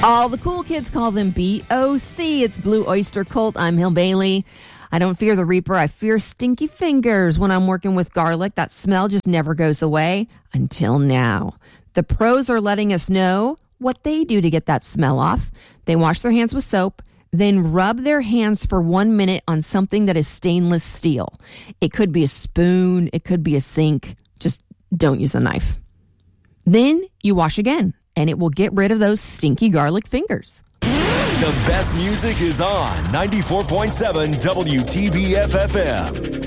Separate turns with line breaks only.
All the cool kids call them BOC. It's Blue Oyster Cult. I'm Hill Bailey. I don't fear the Reaper. I fear stinky fingers when I'm working with garlic. That smell just never goes away until now. The pros are letting us know what they do to get that smell off. They wash their hands with soap, then rub their hands for 1 minute on something that is stainless steel. It could be a spoon. It could be a sink. Just don't use a knife. Then you wash again, and it will get rid of those stinky garlic fingers.
The best music is on 94.7 WTBF FM.